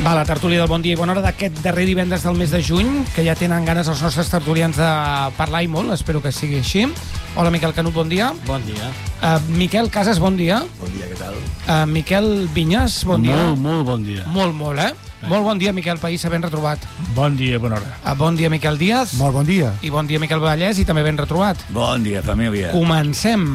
Va, la tertúlia del Bon Dia i Bona Hora d'aquest darrer divendres del mes de juny, que ja tenen ganes els nostres tertulians de parlar i molt, espero que sigui així. Hola, Miquel Canut, bon dia. Bon dia. Miquel Casas, bon dia. Bon dia, què tal? Miquel Vinyes, bon dia. Molt bon dia. Molt, eh? Molt bon dia, Miquel País, ben retrobat. Bon dia, bona hora. Bon dia, Miquel Díaz. Molt bon dia. I bon dia, Miquel Vallès, i també ben retrobat. Bon dia, família. Comencem.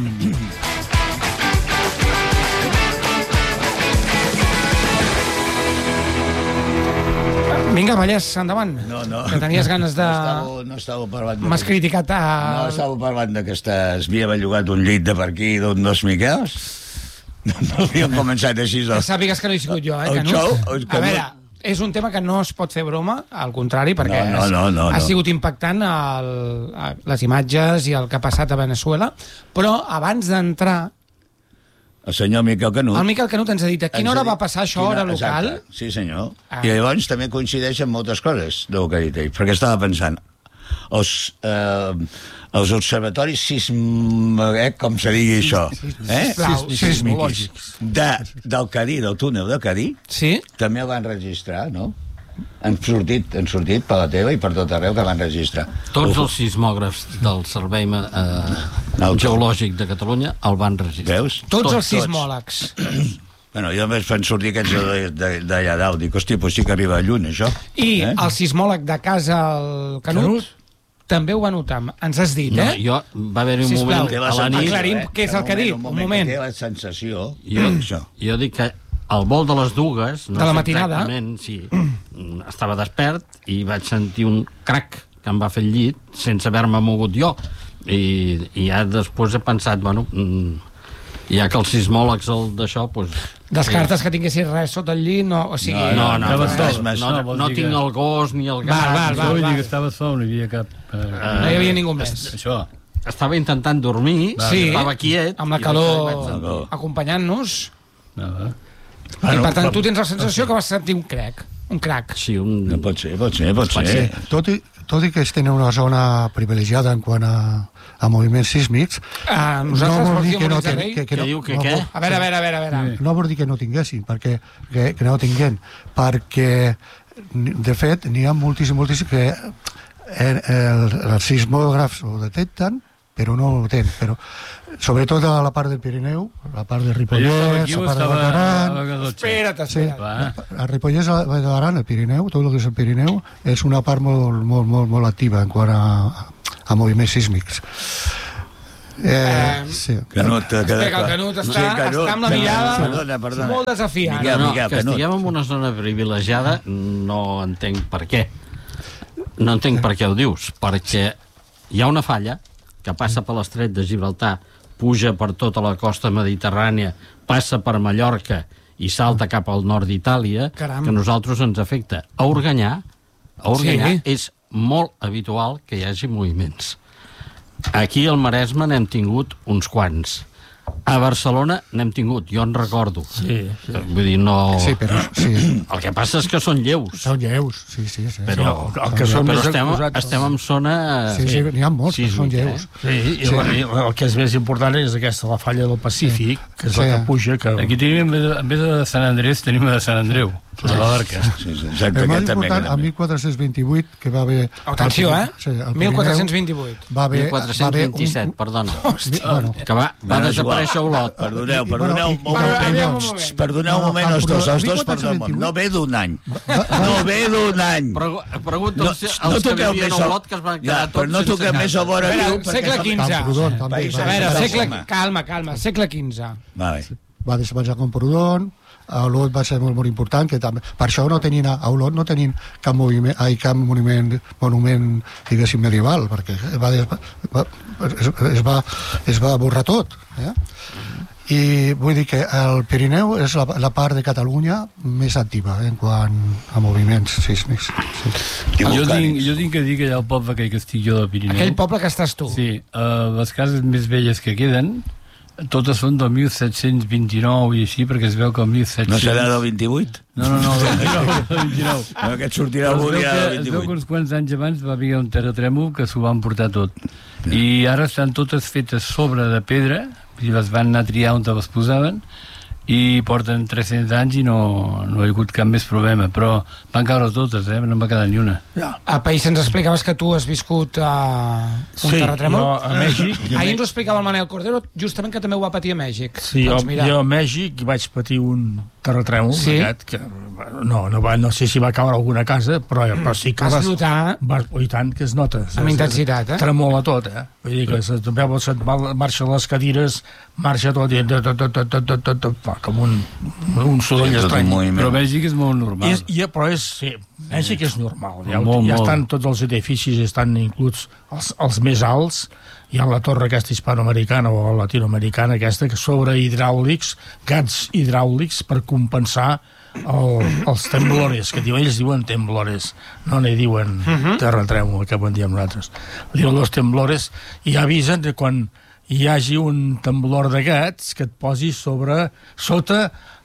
Vinga, Vallès, endavant. No. Que tenies ganes de... No estava parlant... M'has criticat a... No estava parlant que m'havia bellugat un llit de per aquí d'un dos Miquels. No havíem començat així. Que sàpigues que no he sigut jo, El Canut. xou... A veure, és un tema que no es pot fer broma, al contrari, perquè No. ha sigut impactant les imatges i el que ha passat a Venezuela, però abans d'entrar... El senyor Miquel Canut... El Miquel Canut ens ha dit a quina hora va passar això, hora local. Exacte. Sí, senyor. I llavors també coincideixen moltes coses del que ha dit ell, perquè estava pensant els observatoris com se digui això, Sismològics del Cadí, del túnel de Cadí, sí? també el van registrar, no? Han sortit per la teva i per tot arreu que van registrar. Tots els sismògrafs del Servei Geològic de Catalunya el van registrar. Veus? Tots els sismòlegs. Bueno, jo només fan sortir aquests d'allà dalt. Dic, hòstia, doncs sí que arriba lluny, això. I el sismòleg de casa, el Canut, també ho va notar. Ens has dit, eh? No, va haver un moment a la nit... Aclarim què és el que ha dit. Un moment. Té la sensació... Jo dic que al vol de les dues... De la matinada. Sí, estava despert i vaig sentir un crac que em va fer el llit sense haver-me mogut jo. I ja després he pensat, bueno, ja que els sismòlegs d'això... Descartes que tinguessis res sota el llit, no, o sigui... No tinc el gos ni el gat. Vull dir que estava sol, no hi havia cap... No hi havia ningú més. Això. Estava intentant dormir, estava quiet... Amb la calor acompanyant-nos. I per tant tu tens la sensació que vas sentir un crac. Sí, no pot ser. Tot i que estem en una zona privilegiada en quant a moviments sísmics, no vol dir que no tinguessin. A veure. No vol dir que no tinguessin, que no tinguem, perquè de fet n'hi ha moltíssims que els sismògrafs ho detecten, però no ho tenen, però sobretot a la part del Pirineu, la part de Ripollès, la part de Bataran... Espera't. El Ripollès, la Bataran, el Pirineu, tot el que és el Pirineu, és una part molt activa en quant a moviments sísmics. Canut està amb la mirada molt desafiant. Que estiguem en una zona privilegiada no entenc per què. No entenc per què ho dius, perquè hi ha una falla que passa per l'estret de Gibraltar, puja per tota la costa mediterrània, passa per Mallorca i salta cap al nord d'Itàlia, que a nosaltres ens afecta. A Organyà és molt habitual que hi hagi moviments. Aquí al Maresme n'hem tingut uns quants. A Barcelona n'hem tingut, jo en recordo. Vull dir, no... El que passa és que són lleus. Són lleus, sí. Però estem en zona... Sí, n'hi ha molts que són lleus. I el que és més important és aquesta, la falla del Pacífic, que és la que puja... Aquí tenim, en vez de Sant Andrés, tenim de Sant Andreu. De la barca. El més important, el 1428, que va haver... Atenció, 1428. 1427, perdona. Que va desaparèixer Olot. Perdoneu un moment, els dos, perdó. No ve d'un any. Pregunta als que vivien a Olot, que es van quedar tots sense... Però no toquem més a vora... Segle XV. A veure, calma, segle XV. Va desaparèixer Camprodon, a Olot va ser molt important, que també, per això no tenien, a Olot no tenien cap monument, diguéssim, medieval, perquè es va borrar tot. I vull dir que el Pirineu és la part de Catalunya més activa en quant a moviments sísmics. Jo tinc que dir que hi ha el poble que estic jo del Pirineu. Aquell poble que estàs tu. Sí, les cases més velles que queden totes són del 1729 i així, perquè es veu que el 1700... No serà del 28? No, del 29. Aquest sortirà algun dia del 28. Es veu que uns quants anys abans va haver un terratrèmol que s'ho van portar tot. I ara estan totes fetes sobre de pedra, i les van anar a triar on les posaven, i porten 300 anys i no hi ha hagut cap més problema, però van caure totes, no en va quedar ni una. A País ens explicaves que tu has viscut un terratrèmol. Jo a Mèxic. Ahir ens ho explicava el Manel Cordero, justament que també ho va patir a Mèxic. Sí, jo a Mèxic vaig patir un terratrèmol, que no sé si va caure alguna casa, però sí que vas notar... I tant que es nota. Amb intensitat, tremola tot, Vull dir que se't marxen les cadires, marxa tot, com un soroll estrany. Però Mèxic és molt normal. Però Mèxic és normal. Ja estan tots els edificis, estan inclús els més alts. Hi ha la torre aquesta hispanoamericana o latinoamericana aquesta, que sobre hidràulics, gats hidràulics per compensar els temblores, que ells diuen temblores, no n'hi diuen terratrèmol, que en diem nosaltres. Diuen los temblores, i avisen que quan hi hagi un temblor de gats que et posi sota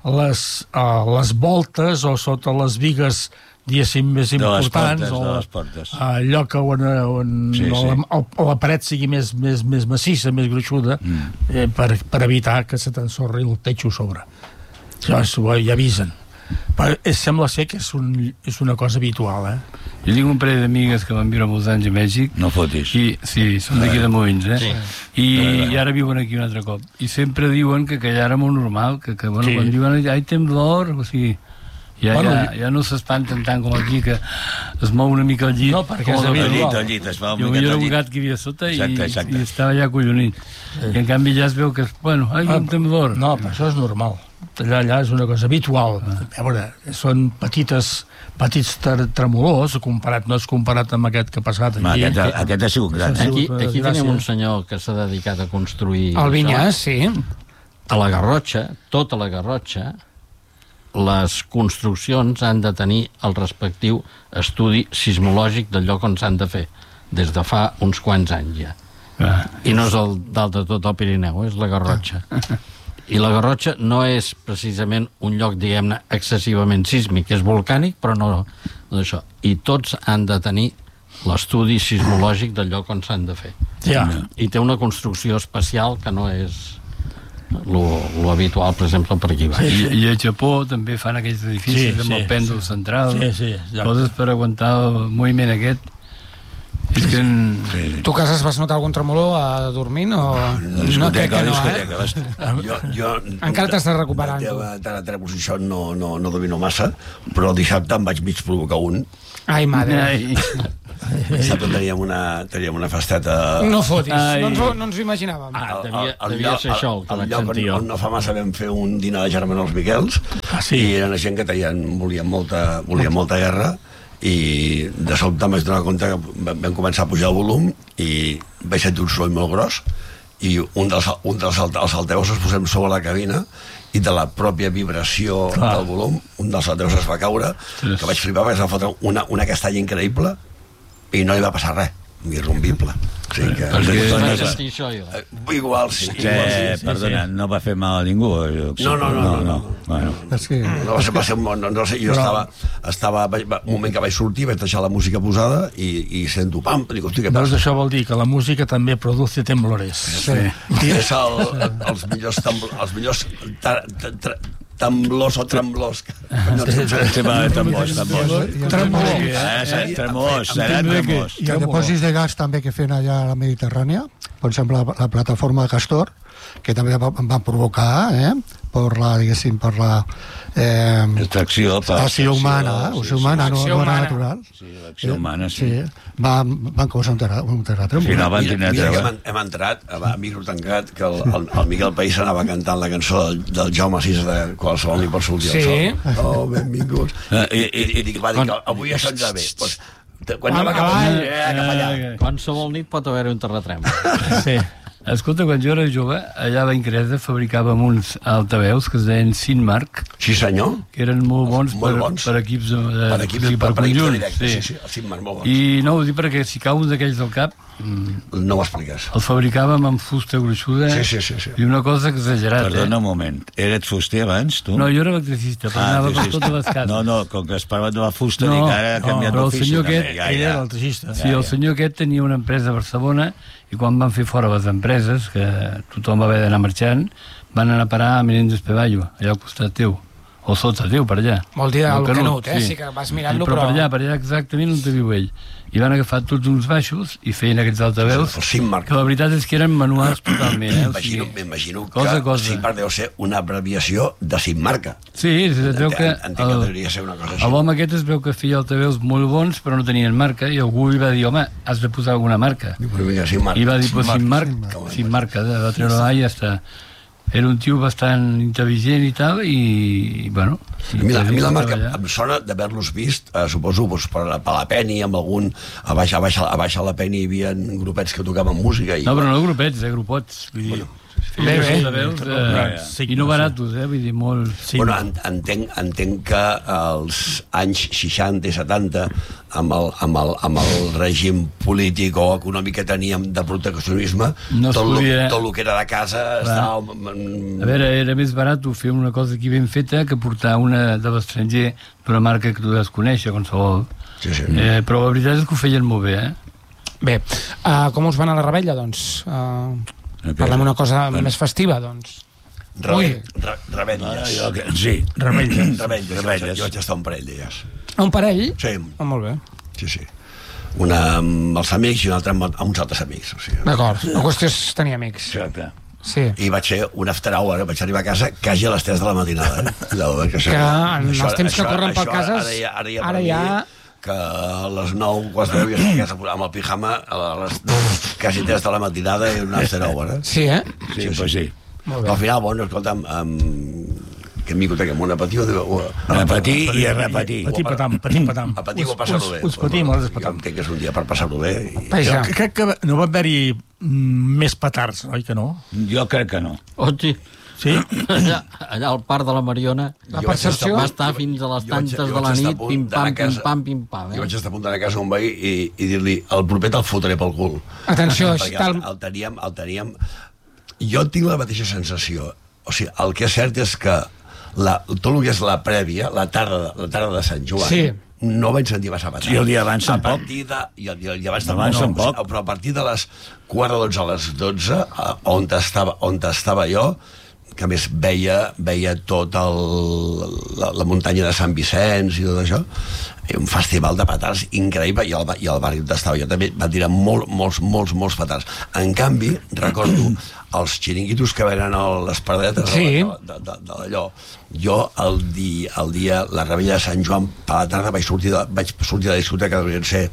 les voltes o sota les bigues, diguéssim, més importants, el lloc on la paret sigui més massissa, més gruixuda, per evitar que se t'ensorri el techo sobre. Això hi avisen. Però sembla ser que és una cosa habitual, Jo tinc un parell d'amigues que van viure molts anys a Mèxic. No fotis. Sí, són d'aquí de Molins, I ara viuen aquí un altre cop. I sempre diuen que allà era molt normal, que quan diuen hi ha temblor, o sigui, ja no s'espanten tant com aquí, que es mou una mica el llit. No, perquè és habitual. El llit es va jo era un gat que hi havia sota i estava allà collonit. I en canvi ja es veu que, hi ha un temblor. No, però això és normal. Allà és una cosa habitual. A veure, són petits tremolors, no és comparat amb aquest que ha passat aquí. Aquest ha sigut gran. Aquí tenim un senyor que s'ha dedicat a construir... El Vinyàs, sí. A la Garrotxa, tota la Garrotxa, les construccions han de tenir el respectiu estudi sismològic del lloc on s'han de fer, des de fa uns quants anys ja. I no és el dalt de tot el Pirineu, és la Garrotxa. I la Garrotxa no és precisament un lloc, diguem-ne, excessivament sísmic, és volcànic, però no d'això. I tots han de tenir l'estudi sismològic del lloc on s'han de fer. I té una construcció especial que no és lo habitual, per exemple, per aquí baix. I a Japó també fan aquells edificis amb el pèndol central, coses per aguantar el moviment aquest. Tu a casa vas notar algun tremolor dormint o... No crec que no, encara t'estàs recuperant. Terratrèmols, això no domino massa, però dissabte em vaig mig provocar un. Ai, madre. Dissabte teníem una festeta... No fotis, no ens ho imaginàvem. Devia ser això el que vaig sentir jo. No fa massa vam fer un dinar de germans Miquels i eren gent que volien molta guerra, i de sobte m'he donat compte que vam començar a pujar el volum i vaig sentir un soroll molt gros i un dels altaveus es posem sobre la cabina i de la pròpia vibració del volum un dels altaveus es va caure, que vaig flipar perquè es va fotre una castanya increïble i no li va passar res, irrompible. Igual, sí. Perdona, no va fer mal a ningú? No. Va ser no sé, jo estava un moment que vaig sortir, vaig deixar la música posada i sento pam, dic, hosti, què passa? Això vol dir que la música també produce temblores. És els millors temblors o tremblors. Tremolors. Hi ha dipòsits de gas també que fem allà a la Mediterrània, per exemple la plataforma de Castor, que també van provocar per la extracció humana, no natural. L'acció humana, sí. Van causar un terratrèmol. Hem entrat a micro tancat, que el Miquel País anava cantant la cançó del Jaume VI de Qualsevol ni pot sortir al sol. Oh, benvinguts. I dic, va dir que avui això ens va bé. Quan anava cap allà. Qualsevol nit pot haver-hi un terratrèmol. Sí. Escolta, quan jo era jove, allà a Vallcresa fabricàvem uns altaveus que es deien Sinmark. Sí, senyor. Que eren molt bons per equips per conjunts. Sí, el Sinmark, molt bons. I no ho dic perquè si cau un d'aquells del cap... No ho expliques. El fabricàvem amb fusta gruixuda i una cosa exagerada. Perdona un moment, eres fuster abans, tu? No, jo era electricista, però anava per totes les cases. No, com que es parla de la fusta, dic, ara ha canviat d'ofici. Però el senyor aquest, ell era electricista. Sí, el senyor aquest tenia una empresa a Barcelona i quan van fer fora les empreses, que tothom va haver d'anar marxant, van anar a parar a Menéndez Peballo, allà al costat teu, o sota teu, per allà. Vol dir el Canut, sí que vas mirant-lo, però... Per allà exactament on te viu ell. I van agafar tots uns baixos i feien aquests altaveus, que la veritat és que eren manuals totalment. M'imagino que el SIMMARC deu ser una abreviació de SIMMARCA. Sí, es veu que l'home aquest es veu que feia altaveus molt bons, però no tenien marca, i algú li va dir, home, has de posar alguna marca. I va dir, SIMMARC, va treure l'A i ja està. Era un tio bastant intel·ligent i tal, i bueno... A mi la marca em sona d'haver-los vist, suposo, per la Penny, amb algun... A baix la Penny hi havia grupets que tocaven música. No, però no grupets, grupots. Vull dir, i no baratos, vull dir, molt... Bueno, entenc que als anys 60 i 70, amb el règim polític o econòmic que teníem de proteccionisme, tot el que era de casa estava... A veure, era més barat fer una cosa aquí ben feta que portar una de l'estranger d'una marca que tu has conèixer, qualsevol. Però la veritat és que ho feien molt bé, Bé, com us va anar la rebella, doncs? Parlem una cosa més festiva, doncs. Revetlles. Sí, revetlles. Jo vaig estar un parell d'elles. Un parell? Sí. Molt bé. Sí. Una amb els amics i una altra amb uns altres amics. D'acord, la qüestió és tenir amics. Exacte. Sí. I vaig fer un after hour, vaig arribar a casa quasi a les 3 de la matinada. Que en els temps que corren per cases, ara ja... que a les 9, quasi 9, jo estic a casa amb el pijama a les quasi 3 de la matinada i un after hour, Sí, Sí, pues sí. Al final, bueno, escolta'm, que hem vingut aquí amb una patir a repetir i a repetir. Patir patam. A patir o passar-ho bé. Us patim, els patam. Jo entenc que és un dia per passar-ho bé. Crec que no va haver-hi més petards, oi que no? Jo crec que no. Hosti, sí? Allà al parc de la Mariona va estar fins a les tantes de la nit, pim-pam. Jo vaig estar a punt d'anar a casa a un veí i dir-li, el proper te'l fotré pel cul. Atenció, el teníem... Jo tinc la mateixa sensació. O sigui, el que és cert és que tot el que és la prèvia, la tarda de Sant Joan, no vaig sentir massa patar. Sí, el dia abans tampoc. I el dia abans tampoc. Però a partir de les 11:15 a les 12, on estava jo, que a més veia tota la muntanya de Sant Vicenç i tot això, un festival de petards increïble, i al barri on estava jo també van tirar molts petards. En canvi, recordo els xiringuitos que venen a les paradetes d'allò. Jo el dia la rebella de Sant Joan per la tarda vaig sortir de la discoteca, deurien ser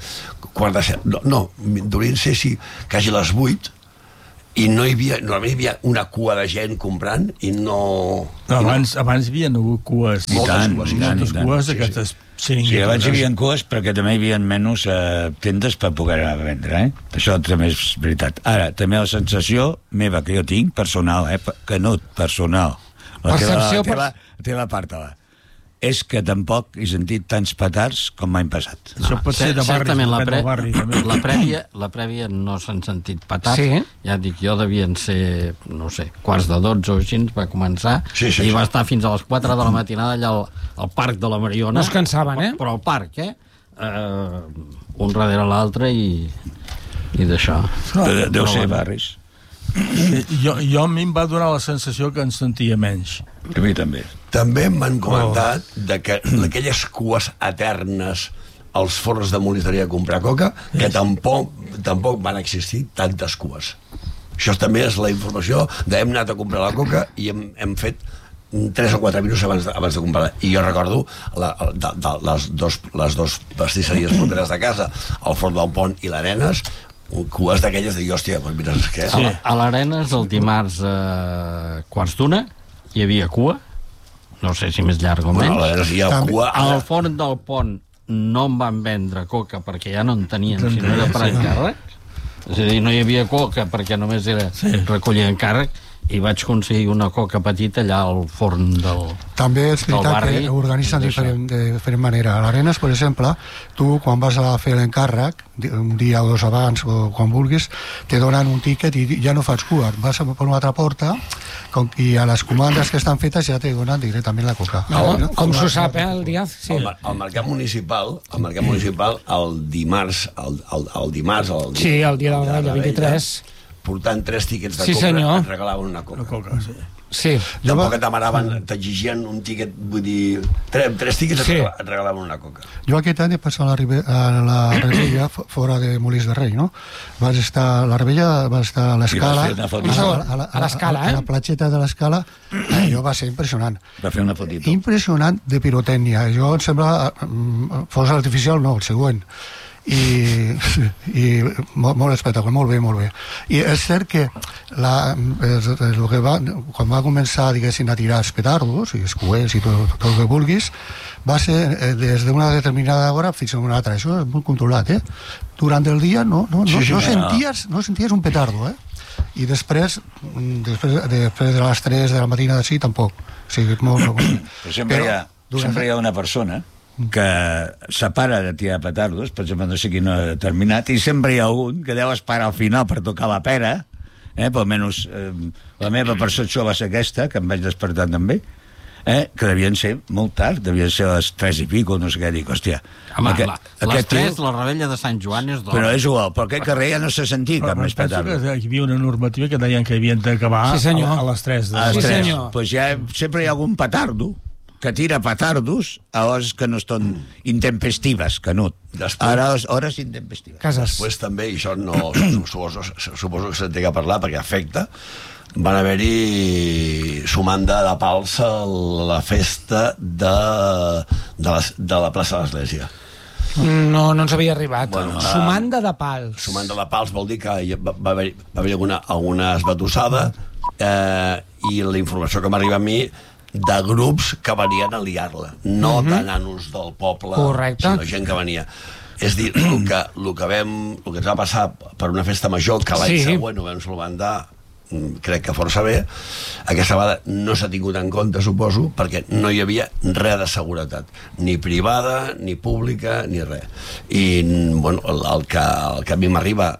deurien ser quasi les 8, i normalment hi havia una cua de gent comprant i no... Abans hi havia cues. Moltes cues d'aquestes xiringuitos. Sí, abans hi havia cues perquè també hi havia menys tendes per poder anar a vendre, Això també és veritat. Ara, també la sensació meva que jo tinc, personal, Canut, personal. La teva part, és que tampoc he sentit tants petards com l'any passat. Això pot ser de barri. Certament, la prèvia no s'han sentit petards. Ja dic, jo devien ser, no sé, 11:45 o així, va començar, i va estar fins a les 4 de la matinada allà al parc de la Mariona. No es cansaven, Però al parc, un darrere l'altre i d'això. Deu ser barris. Jo a mi em va donar la sensació que en sentia menys. A mi també. També m'han comentat que aquelles cues eternes als forns de monitoria a comprar coca, que tampoc van existir tantes cues. Això també és la informació hem anat a comprar la coca i hem fet 3 o 4 minuts abans de comprar-la. I jo recordo les dos pastisseries properes de casa, el Forn del Pont i l'Arenes, cues d'aquelles de hòstia, doncs mira, què? A l'Arenes, el dimarts a 1:15 hi havia cua, no sé si més llarg o menys. Al Forn del Pont no em van vendre coca perquè ja no en tenien, si no era per encàrrec. És a dir, no hi havia coca perquè només era recollir encàrrec, i vaig aconseguir una coca petita allà al forn del barri. També és veritat que organitzen de diferent manera. A l'Arenes, per exemple, tu quan vas a fer l'encàrrec, un dia o dos abans o quan vulguis, te donen un tíquet i ja no fas cua. Vas per una altra porta i a les comandes que estan fetes ja te donen directament la coca. Com s'ho sap, el Díaz? Al mercat municipal, el dimarts... Sí, el dia de la 23... portant 3 tíquets de coca, et regalaven una coca. Sí. Tampoc et demanaven, t'exigien un tiquet, vull dir, 3 tiquets et regalaven una coca. Jo aquest any he passat a la Rebella, fora de Molins de Rei, no? La Rebella va estar a l'Escala, a l'Escala, a la platgeta de l'Escala, allò va ser impressionant. Va fer una fotito. Impressionant de pirotècnia. Jo em sembla, fos artificial, no, el següent. I molt espectacle, molt bé. I és cert que quan va començar, diguéssim, a tirar els petardos i els coets i tot el que vulguis, va ser des d'una determinada hora fins a una altra. Això és molt controlat, eh? Durant el dia no senties un petardo, eh? I després de les 3 de la matina d'ací tampoc. O sigui, sempre hi ha una persona que separa de tirar petardos, per exemple, no sé quin ha determinat, i sempre hi ha algun que deu esperar al final per tocar la pera, però almenys la meva percepció va ser aquesta, que em vaig despertar també, que devien ser molt tard, devien ser a les 3 i pico, no sé què, dic, hòstia... Home, les 3, la rebella de Sant Joan és d'hora. Però és igual, per aquest carrer ja no se sentia cap més petardo. Hi havia una normativa que deien que havien d'acabar a les 3. Sí, senyor. Doncs ja sempre hi ha algun petardo que tira petardos a hores que no estan intempestives, Canut. Ara hores intempestives. Després també, i això no suposo que se'n té que parlar perquè afecta, van haver-hi sumanda de pals a la festa de la plaça de l'Església. No ens havia arribat. Sumanda de pals. Sumanda de pals vol dir que va haver-hi alguna esbatussada i la informació que m'arriba a mi de grups que venien a liar-la, no de nanos del poble, sinó gent que venia. És dir, el que ens va passar per una festa major, que l'any següent ho vam solventar, crec que força bé, aquesta vegada no s'ha tingut en compte, suposo, perquè no hi havia res de seguretat, ni privada, ni pública, ni res. I, bueno, el que a mi m'arriba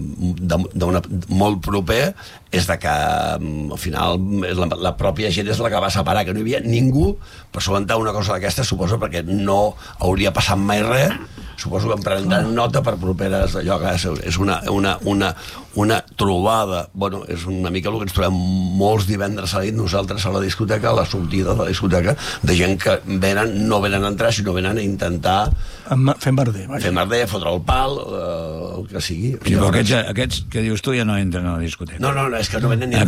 molt proper és de que al final la pròpia gent és la que va separar, que no hi havia ningú per solventar una cosa d'aquesta, suposo, perquè no hauria passat mai res. Suposo que em prendran nota per properes allò, que és una trobada, bueno, és una mica el que ens trobem molts divendres a la nit nosaltres a la discoteca, a la sortida de la discoteca, de gent que no venen a entrar, sinó venen a intentar fer merder, fotre el pal, el que sigui. Sí, però aquests que dius tu ja no entren a la discoteca. No, és que no venen ni a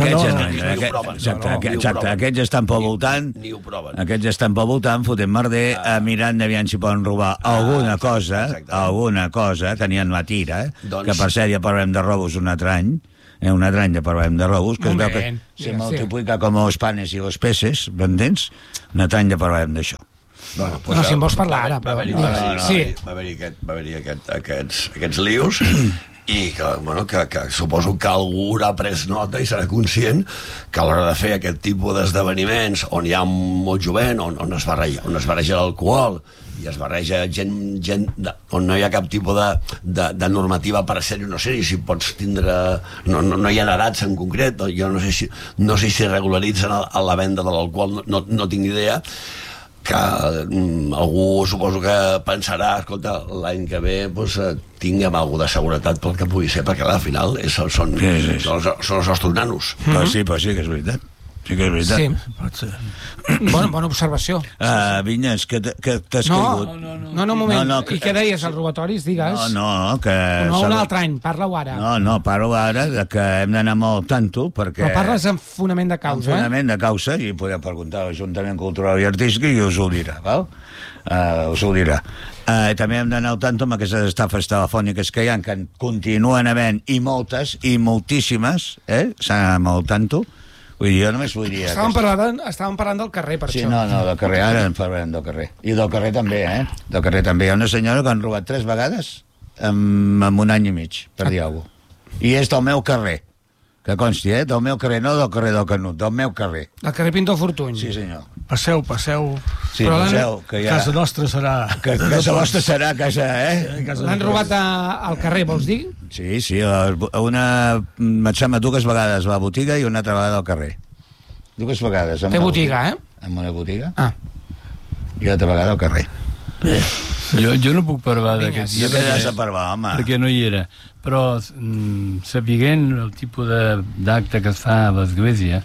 Exacte, aquests estan pel voltant, aquests estan pel voltant fotent merder, mirant aviam si poden robar alguna cosa, tenien la tira, que per cert ja parlem de robos un altre any ja parlem de robos, que es veu que se multiplica com els panes i els peces, m'entens? Un altre any ja parlem d'això. No, si em vols parlar ara, però... Va haver-hi aquests lius i que suposo que algú haurà pres nota i serà conscient que a l'hora de fer aquest tipus d'esdeveniments on hi ha molt jovent, on es barreja l'alcohol i es barreja gent on no hi ha cap tipus de normativa per ser-hi o no ser-hi, si pots tindre... No hi ha edats en concret, jo no sé si regularitzen la venda de l'alcohol, no tinc idea, que algú suposo que pensarà, escolta, l'any que ve tinguem alguna de seguretat pel que pugui ser, perquè al final són els nostres nanos. Però sí que és veritat. Sí que és veritat. Sí. Pot ser. Bona observació. Vinyes, que t'has caigut? No, un moment. I què deies, els robatoris, digues? No, que... No, un altre any, parla-ho ara. No, parlo ara que hem d'anar molt tanto, perquè... Però parles amb fonament de causa, Amb fonament de causa, i podeu preguntar a l'Ajuntament Cultural i Artístic i us ho dirà, val? Us ho dirà. També hem d'anar al tanto amb aquestes estafes telefòniques que hi ha, que continuen havent, i moltes, i moltíssimes, s'han d'anar al tanto. Vull dir, jo només vull dir... Estàvem parlant del carrer, per això. Sí, no, del carrer, ara en parlarem del carrer. I del carrer també, Del carrer també. Hi ha una senyora que han robat 3 vegades en un any i mig, per dir alguna cosa. I és del meu carrer, que consti, del meu carrer, no del carrer del Canut, del meu carrer. Del carrer Pintor Fortuny. Sí, senyor. Passeu. Sí, passeu, que ja... Casa nostra serà... Casa vostra serà casa, L'han robat al carrer, vols dir? Sí, em sembla 2 vegades a la botiga i una altra vegada al carrer. 2 vegades. Té botiga, Amb una botiga. I l'altra vegada al carrer. Bé, jo no puc parlar d'aquest dia perquè no hi era, però sapiguent el tipus d'acte que es fa a l'església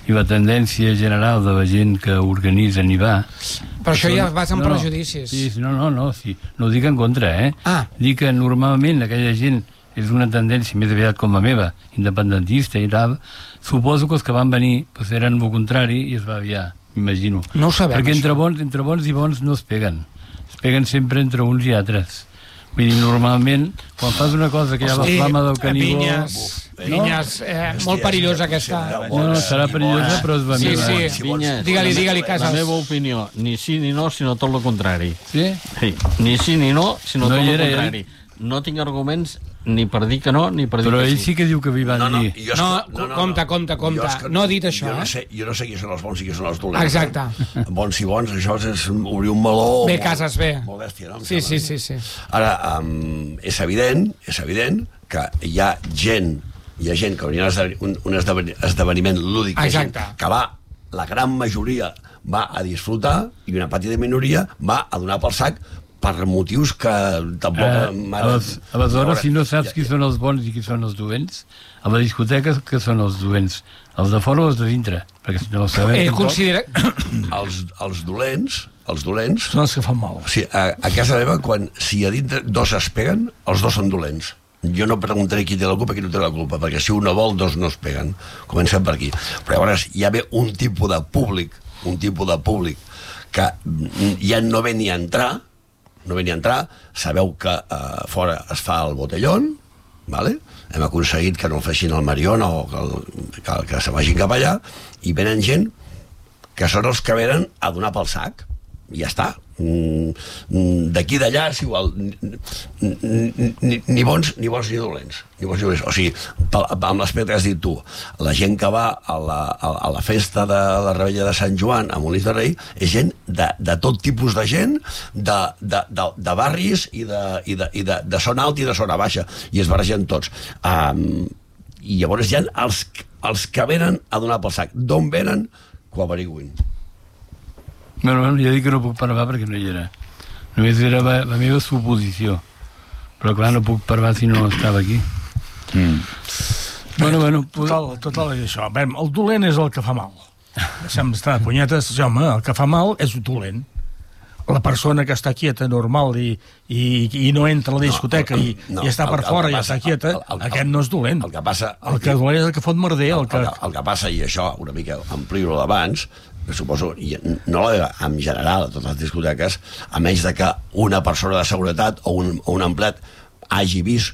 i la tendència general de la gent que organitza i va... Però això ja vas amb prejudicis. Sí, no ho dic en contra, Dic que normalment aquella gent és una tendència més aviat com la meva, independentista i tal, suposo que els que van venir pues, eren el contrari i es va aviar, m'imagino. No ho sabem, perquè entre bons i bons no es peguen sempre entre uns i altres. Vull dir, normalment, quan fas una cosa que hi ha la flama del canigó... Vinyes, molt perillosa aquesta. No, serà perillosa, però és la meva. Sí. Digue-li, Casas. La meva opinió, ni sí ni no, sinó tot el contrari. Sí? Sí, ni sí ni no, sinó tot el contrari. No tinc arguments ni per dir que no, ni per dir però que sí. Però ell sí que diu que vi van dir. Compte. No ha dit això, Jo no sé qui són els bons i qui són els dolents. Exacte. Bons i bons, això és obrir un meló... Bé, Casas, bé. Molt bèstia, no? Sí. Ara, és evident que hi ha gent que venia a un esdeveniment lúdic, que va, la gran majoria va a disfrutar i una petita minoria va a donar pel sac per motius que tampoc... Aleshores, si no saps qui són els bons i qui són els dolents, a la discoteca que són els dolents? Els de fora o els de dintre? Perquè si no ho sabem... considera... Els dolents són els que fan mal. Sí, a casa meva, si a dintre dos es peguen, els dos són dolents. Jo no preguntaré qui té la culpa i qui no té la culpa, perquè si un no vol, dos no es peguen. Comencem per aquí. Però llavors hi ha un tipus de públic que ja no ve ni a entrar, sabeu que fora es fa el botellón, vale? Hem aconseguit que no el facin al Mariona o que se vagin cap allà, i venen gent que són els que venen a donar pel sac, i ja està. D'aquí d'allà és igual, ni bons ni dolents. O sigui, amb l'aspecte que has dit tu, la gent que va a la festa de la Revetlla de Sant Joan a Molins de Rei és gent de tot tipus de gent, de barris i de zona alta i de zona baixa, i es barregen tots. I llavors hi ha els que venen a donar pel sac. D'on venen? Que ho averiguin. Bueno, ja dic que no puc parlar perquè no hi era. Només era la meva suposició. Però clar, no puc parlar si no estava aquí. Bueno, total és això. El dolent és el que fa mal. Deixem d'estar de punyetes. Home, el que fa mal és dolent. La persona que està quieta, normal, i no entra a la discoteca i està per fora i està quieta, aquest no és dolent. El que dolent és el que fot merder. El que passa, i això una mica amplio d'abans, suposo, no en general a totes les discoteques, a menys de que una persona de seguretat o un empleat hagi vist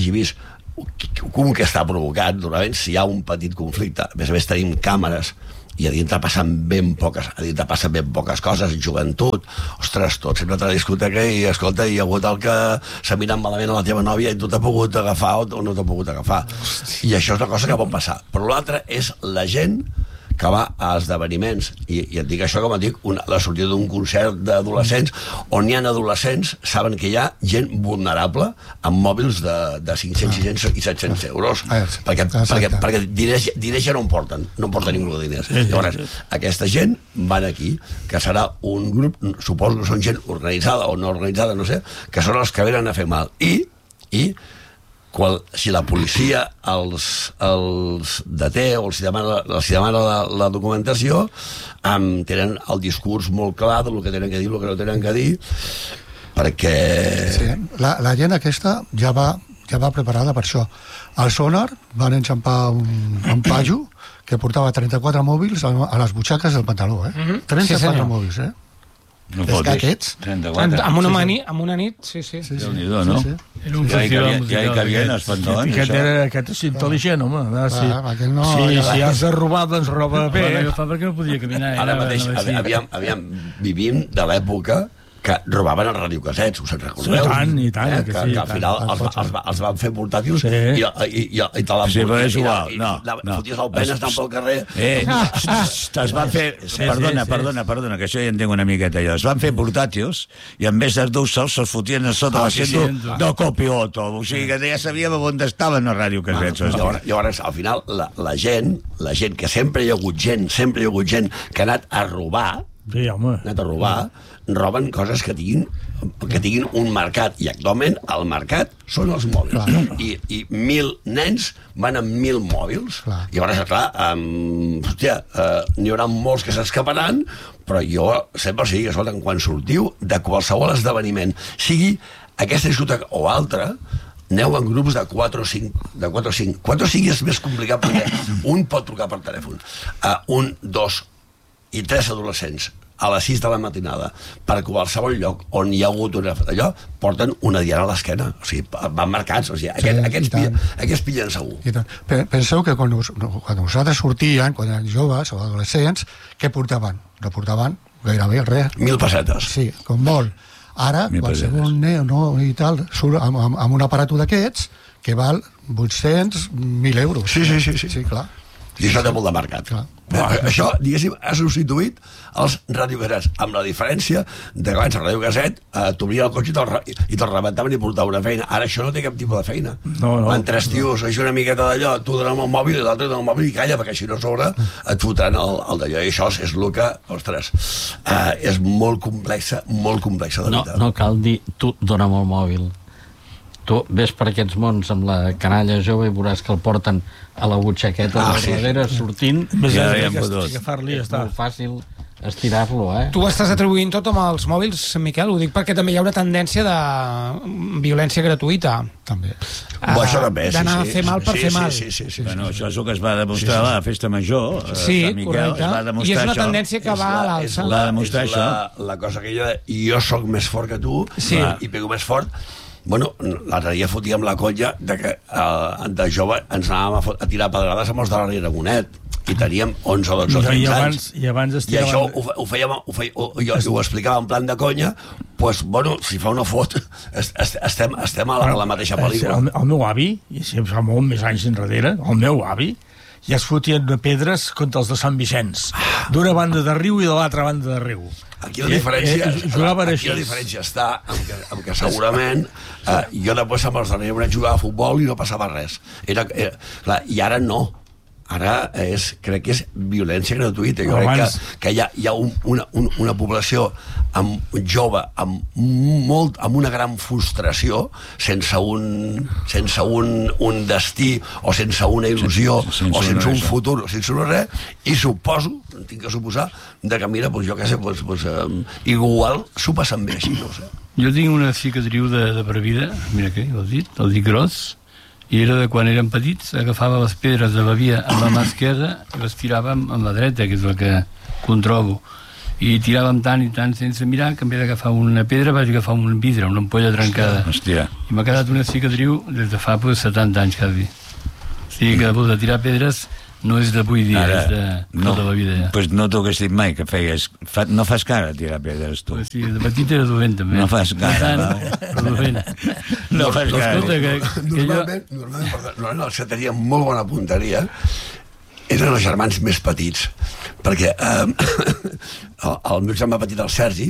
com que està provocat, normalment si hi ha un petit conflicte. A més tenim càmeres i a dintre passen ben poques coses, joventut, ostres, tot sempre a la discoteca i escolta, hi ha hagut el que s'ha mirat malament a la teva nòvia i tu t'ha pogut agafar o no t'ha pogut agafar, i això és una cosa que pot passar. Però l'altre és la gent que va a esdeveniments, i et dic això com et dic, la sortida d'un concert d'adolescents on hi ha adolescents, saben que hi ha gent vulnerable amb mòbils de 500, 600 i 700 euros, perquè diners ja no en porten ningú de diners. Llavors, aquesta gent van aquí, que serà un grup, suposo que són gent organitzada o no organitzada, no sé, que són els que venen a fer mal, i si la policia els deté o els demana la documentació, tenen el discurs molt clar del que tenen que dir, el que no tenen que dir, perquè... Sí, la gent aquesta ja va preparada per això. Al Sonar van enxampar un paio que portava 34 mòbils a les butxaques del pantaló, 34 mòbils, No és que aquests... Amb una nit, sí. Déu-n'hi-do, no? Era un festival musical. Ja hi cabien els pantalons. Aquest és intel·ligent, home. Si has de robar, doncs roba bé. Perquè no podia caminar. Ara mateix, aviam, vivim de l'època que robaven els radiocasets, us en recordeu? I tant, que al final els van fer portàtils i te la sí, però és igual, foties el penes anant pel carrer. Es van fer... Perdona, que això ja entenc una miqueta allò. Es van fer portàtils i en vez de dur-se'ls se'ls fotien a sota l'assent del copiloto. O sigui que ja sabíem on estaven els radiocasets. Llavors, al final, la gent, que sempre hi ha hagut gent que ha anat a robar, roben coses que tinguin un mercat, i actualment el mercat són els mòbils. I 1.000 nens van amb 1.000 mòbils. I llavors, clar, n'hi haurà molts que s'escaparan, però jo sempre sigui, escolta, quan sortiu de qualsevol esdeveniment, sigui aquesta discoteca o altra, aneu en grups de 4 o 5. 4 o 5 és més complicat perquè un pot trucar per telèfon. 1, 2 i 3 adolescents a les 6 de la matinada per qualsevol lloc on hi ha hagut allò, porten una diana a l'esquena. O sigui, van marcats. O sigui, aquests pillen segur. Penseu que quan nosaltres sortien, quan eren joves o adolescents, què portaven? No portaven gairebé res. 1.000 pessetes. Sí, com molt. Ara, qualsevol neo i tal, surt amb un aparato d'aquests que val 800, 1.000 euros. Sí, clar. I això té molt de mercat. Això, diguéssim, ha substituït els radiocassets, amb la diferència de que abans el radiocaset t'obria el cotxe i te'l rebentaven i portava una feina. Ara això no té cap tipus de feina. Van 3 tios, això una miqueta d'allò, tu donem el mòbil i l'altre dona el mòbil i calla, perquè així no sobre et fotran el d'allò. I això és el que, ostres, és molt complexa de veritat. No cal dir, tu dona'm el mòbil. Tu ves per aquests mons amb la canalla jove i veuràs que el porten a la butxaqueta darrere, sortint. És molt fàcil estirar-lo, Tu estàs atribuint tot amb els mòbils, Miquel? Ho dic perquè també hi ha una tendència de violència gratuïta. També. Això també, d'anar a fer mal per fer mal. Sí. Bueno, això és el que es va demostrar a la festa major. Sí, correcte. I és una tendència que va a l'alça. Va demostrar això. La cosa que jo soc més fort que tu i pego més fort. Bueno, l'altre dia fotíem la colla que de jove ens anàvem a tirar pedrades amb els de l'Arri Aragonet i teníem 11 o 12 anys. I això ho explicava en plan de conya. Doncs, bueno, si fa una foto estem a la mateixa pel·lícula. El meu avi, i si fa molt més anys enrere, el meu avi ja es fotien pedres contra els de Sant Vicenç, d'una banda de riu i de l'altra banda de riu. Aquí la diferència està en que segurament jo després amb els darrers vaig jugar a futbol i no passava res. I ara no. Ara crec que és violència gratuïta. Jo crec que hi ha una població jove amb una gran frustració, sense un destí o sense una il·lusió o sense un futur, sense res, i suposo, tinc que suposar, que mira, jo què sé, igual s'ho passen bé així, no sé. Jo tinc una cicatriu de per vida, mira què, el dit gros, i era de quan érem petits, agafava les pedres de bevia amb la mà esquerra i les tiràvem amb la dreta, que és el que controbo, i tiràvem tant i tant sense mirar que en vez d'agafar una pedra vaig agafar un vidre, una ampolla trencada. Hòstia. I m'ha quedat una cicatriu des de fa 70 anys quasi. O sigui que de tirar pedres no és d'avui dia, és de tota la vida ja. Doncs no t'ho hagués dit mai que feies. No fas cara tirar pedres, tu. Sí, de petit era dolent també. No fas cara, però dolent. No fas cara. Normalment els que tenien molt bona punteria eren els germans més petits, perquè el meu germà petit, el Sergi,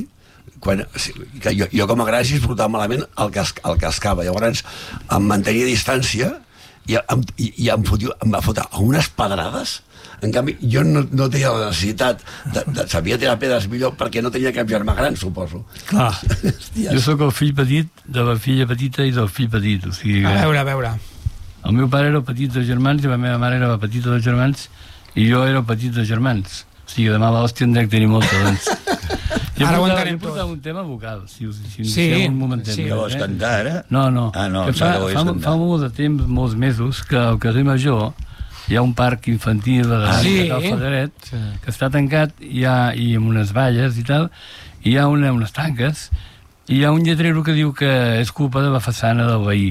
jo com a gran, si es portava malament el cascava, llavors em mantenia a distància i em va fotre unes pedrades. En canvi, jo no tenia la necessitat sabia tirar pedres millor perquè no tenia cap germà gran, suposo. Clar. Jo sóc el fill petit de la filla petita i del fill petit, o sigui que... A veure. El meu pare era el petit dels germans i la meva mare era la petita dels germans i jo era el petit dels germans. O sigui, demà l'hòstia en dec tenir molta, doncs. Ara ho entenem tot. Un tema vocal, si un momentet. Sí, vols cantar, ara? No. No, fa molt de temps, molts mesos, que al carrer Major hi ha un parc infantil de Federet que està tancat i amb unes valles i tal, i hi ha unes tanques i hi ha un lletrero que diu que és culpa de la façana del veí.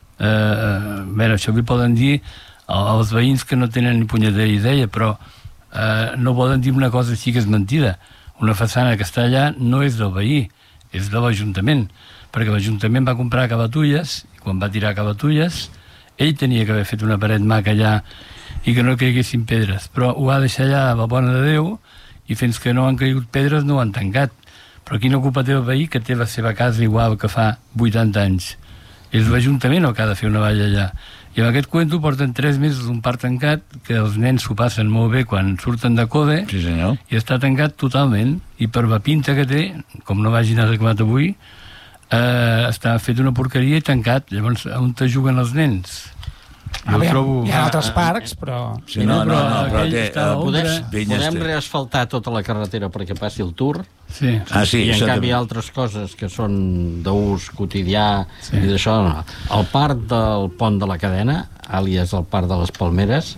Això li poden dir als veïns que no tenen ni punyetera idea, però no poden dir una cosa així que és mentida. Una façana que està allà no és del veí, és de l'Ajuntament, perquè l'Ajuntament va comprar cavatulles, i quan va tirar cavatulles, ell tenia que haver fet una paret maca allà i que no caiguessin pedres, però ho ha deixat allà a la bona de Déu, i fins que no han caigut pedres no ho han tancat. Però quina culpa té el veí que té la seva casa igual que fa 80 anys? És l'Ajuntament el que ha de fer una valla allà. I amb aquest cuento porten 3 mesos d'un parc tancat, que els nens s'ho passen molt bé quan surten de code, sí, senyor. I està tancat totalment. I per la pinta que té, com no vagin arreglat avui, està fet una porqueria i tancat. Llavors, on te juguen els nens? Hi ha altres parcs, però... Sí, però podem reasfaltar tota la carretera perquè passi el Tour, sí. I en canvi altres coses que són d'ús quotidià i d'això, no. El parc del Pont de la Cadena, àlies el parc de les Palmeres,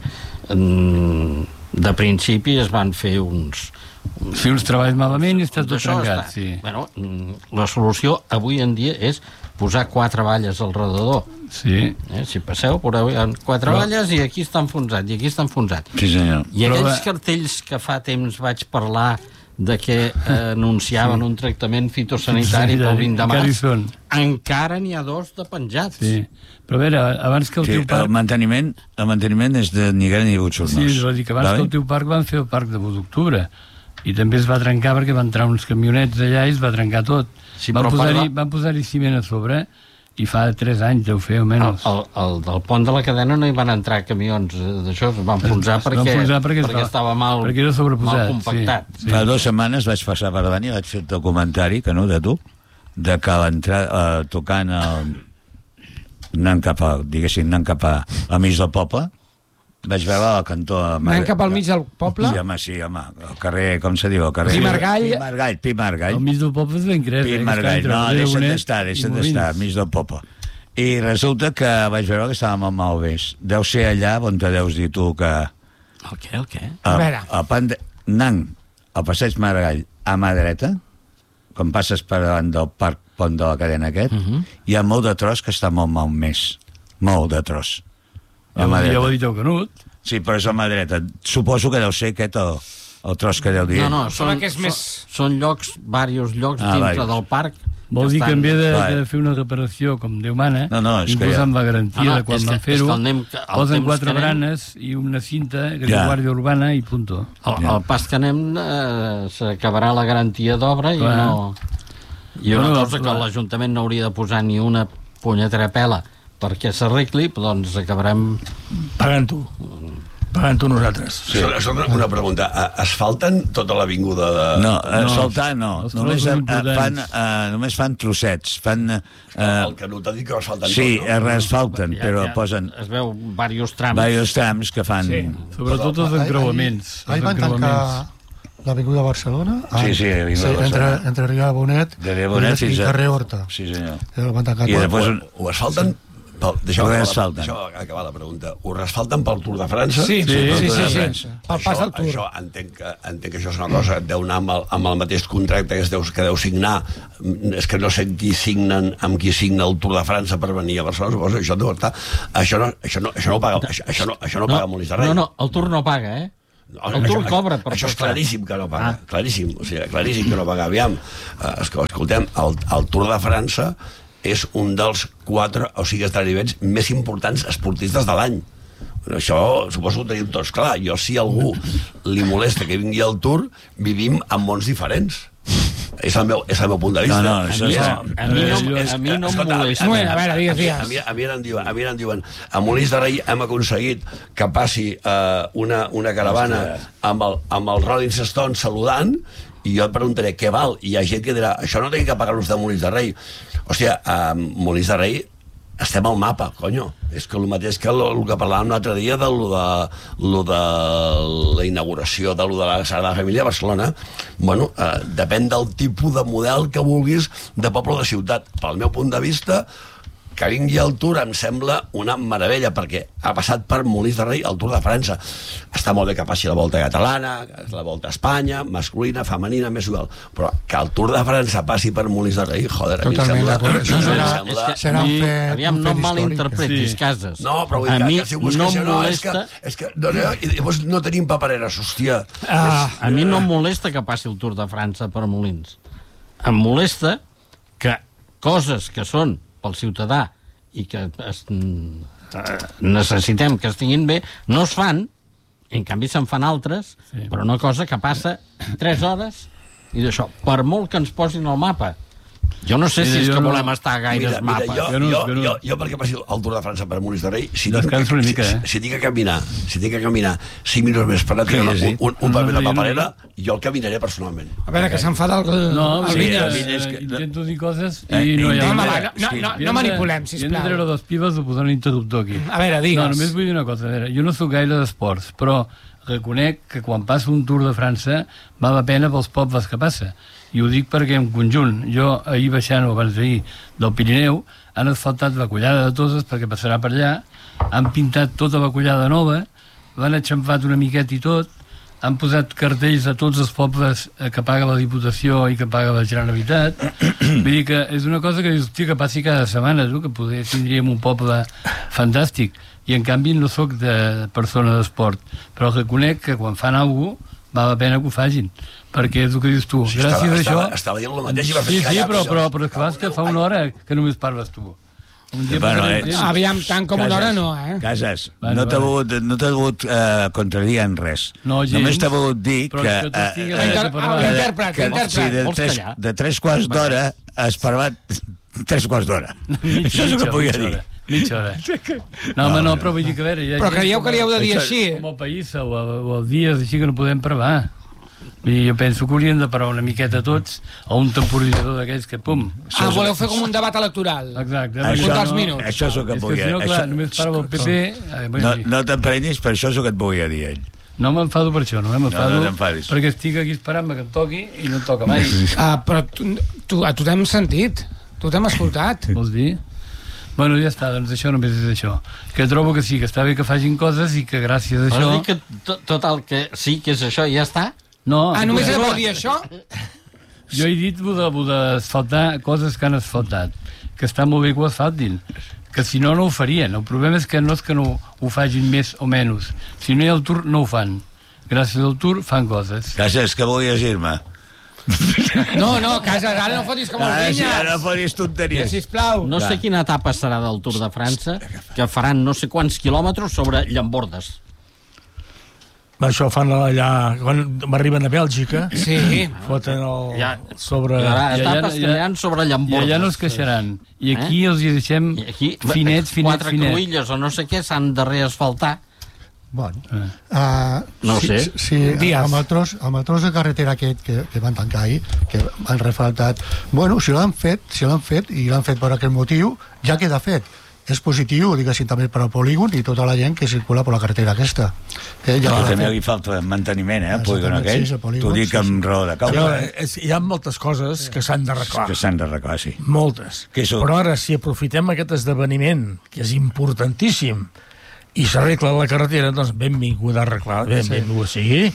de principi es van fer uns treballs malament i està tot trencat. Bueno, la solució avui en dia és posar 4 valles al redador. Sí. Si passeu, veureu 4 valles i aquí està enfonsat, i aquí està enfonsat. Sí, senyor. I aquells cartells que fa temps vaig parlar de que anunciaven un tractament fitosanitari pel 20 de març, encara n'hi ha 2 de penjats. Sí. Però a veure, abans que el teu parc... El manteniment és de ni gran ni butxornós. Sí, és a dir que abans que el teu parc van fer el parc de 1 d'octubre i també es va trencar perquè van entrar uns camionets allà i es va trencar tot. Sí, van posar-hi ciment a sobre i fa 3 anys deu fer, almenys. El del Pont de la Cadena no hi van entrar camions d'això, es van enfonsar perquè estava mal compactat. Sí. Fa 2 setmanes vaig passar per davant i vaig fer el documentari, que no, de tu, de que tocant anant cap al mig del poble, vaig veure al cantó... Anant cap al mig del poble? Sí, home, el carrer, com se diu? Pi Margall. Al mig del poble és ben cret. Pi Margall, no, deixa't d'estar, al mig del poble. I resulta que vaig veure que estàvem al Malvés. Deu ser allà on te deus dir tu que... El què? Anant al passeig Margall a mà dreta, quan passes per davant del parc Pont de la Cadena aquest, hi ha molt de tros que està molt malmès. Molt de tros. Ja ho ha dit el Canut. Sí, però és a mà dreta. Suposo que deu ser aquest el tros que deu dir. No, són llocs, diversos llocs dintre del parc. Vol dir que en vez de fer una reparació com Déu mana, inclús amb la garantia de quan van fer-ho, posen 4 branes i una cinta que és la Guàrdia Urbana i punto. El pas que anem s'acabarà la garantia d'obra i no... I una cosa que l'Ajuntament no hauria de posar ni una punyetera pela perquè s'arregli, doncs acabarem... Pagant-ho nosaltres. Sí. Una pregunta, asfalten tota l'avinguda de... No, asfaltar no. Només fan trossets. El Canut ha dit que asfalten tot, no? Sí, reasfalten, però posen... Es veu diversos trams. Diversos trams que fan... Sobretot els encreuaments. Ahir van tancar l'Avinguda Barcelona, entre Rià Bonet i carrer Horta. Sí, senyor. I després ho asfalten... Deixeu acabar la pregunta. Ho resfalten pel Tour de França? Sí. Pel pas al Tour. Això entenc que això és una cosa, deu anar amb el mateix contracte que deu signar. És que no sé amb qui signa el Tour de França per venir a Barcelona, suposo. Això no paga Molins de Rei. No, el Tour no paga, El Tour cobra. Això és claríssim que no paga. Claríssim que no paga. Aviam, escoltem, el Tour de França és un dels 4 esdeveniments més importants esportistes de l'any. Això suposo que ho tenim tots clar. Jo, si a algú li molesta que vingui al Tour, vivim en mons diferents. És el meu punt de vista. A mi no em molesta. A veure, digues. A mi em diuen a Molins de Rei hem aconseguit que passi una caravana amb el Rolling Stone saludant, i jo et preguntaré què val, i hi ha gent que dirà això no té que pagar-los de Molins de Rei. Hòstia, a Molins de Rei estem al mapa, conyo. És que el mateix que el que parlàvem l'altre dia de la inauguració de la Sagrada Família a Barcelona. Bueno, depèn del tipus de model que vulguis de poble o de ciutat. Pel meu punt de vista, que vingui al Tour em sembla una meravella, perquè ha passat per Molins de Rei el Tour de França. Està molt bé que passi la Volta Catalana, la Volta a Espanya, masculina, femenina, més igual, però que el Tour de França passi per Molins de Rei, joder, a mi em sembla... Aviam, no malinterpretis, Casas. No, però vull dir que si ho busques no, és que llavors no tenim papereres, hòstia. A mi no em molesta que passi el Tour de França per Molins. Em molesta que coses que són pel ciutadà i que necessitem que estiguin bé, no es fan, en canvi se'n fan altres, però una cosa que passa 3 hores i d'això, per molt que ens posin al mapa, Jo no sé si és que volem estar a gaires mapes. Jo perquè passi el Tour de França per Molins de Rei, si tinc que caminar 5 minuts més per anar a treure un paper de paperera, jo el caminaré personalment. A veure, que s'enfada el Vinyes. Intento dir coses i no hi ha... No manipulem, sisplau. Jo hem de treure dos pibes de posar un interruptor aquí. A veure, digues. No, només vull dir una cosa. A veure, jo no soc gaire d'esports, però reconec que quan passa un Tour de França val la pena pels pobles que passa. I ho dic perquè en conjunt, jo ahir baixant o abans d'ahir del Pirineu han asfaltat la Collada de Toses perquè passarà per allà, han pintat tota la Collada nova, l'han enxampat una miqueta i tot, han posat cartells a tots els pobles que paga la Diputació i que paga la Generalitat. Vull dir que és una cosa que dius, hòstia, que passi cada setmana, no? Que poder tindríem un poble fantàstic. I en canvi no sóc de persona d'esport, però reconec que quan fan alguna cosa val la pena que ho facin, perquè és el que dius tu, sí, gràcies a això... Estava dient el mateix i va fer sí, però és que fa una hora que només parles tu. Aviam, tant com una hora no, Casas, no t'ha volgut contradir en res. Només t'ha volgut dir que de 3/4 d'hora has parlat 3/4 d'hora. Això és el que podia dir. Mitja hora. No, però vull dir que a veure... Però creieu que li heu de dir així? Com el país o el dia així que no podem parlar. I jo penso que hauríem de parar una miqueta tots a un temporitzador d'aquells que pum. Voleu fer com un debat electoral? Exacte. Això és el que volia. És que si no, clar, només parla el PP... No t'emprenyis, per això és el que et volia dir ell. No m'enfado per això, no perquè estic aquí esperant que em toqui i no em toca mai. Però tu t'hem sentit, tu t'hem escoltat. Vols dir? Bueno, ja està, doncs això només és això. Que trobo que sí, que està bé que facin coses i que gràcies a això... Vols dir que tot el que sí que és això ja està? No. Només vol dir això? Jo he dit d'asfaltar coses que han asfaltat, que està molt bé que ho asfaltin, que si no, no ho farien. El problema és que no ho facin més o menys. Si no hi ha el Tour, no ho fan. Gràcies al Tour fan coses. Gràcies, que volies dir-me? No, Casas, ara no fotis com els Vinyes. Ara no fotis tonteries. Sisplau. No sé quina etapa serà del Tour de França, que faran no sé quants quilòmetres sobre llambordes. Això fan allà, quan arriben a Bèlgica, foten sobre... Etapes treballant sobre llambordes. I allà no es queixaran. I aquí els hi deixem finets. 4 cruïlles o no sé què s'han de reasfaltar. Bueno, no ho sé. Amb el tros de carretera aquest que van tancar ahir, que han refaltat, bueno, si l'han fet i l'han fet per aquest motiu, ja queda fet. És positiu, diguéssim, també per al polígon i tota la gent que circula per la carretera aquesta. També li falta manteniment, el polígon aquell. T'ho dic amb raó de causa. Hi ha moltes coses que s'han d'arreglar. Que s'han d'arreglar, sí. Moltes. Però ara, si aprofitem aquest esdeveniment, que és importantíssim, i s'arregla la carretera, doncs benvingut a arreglar, benvingut sigui.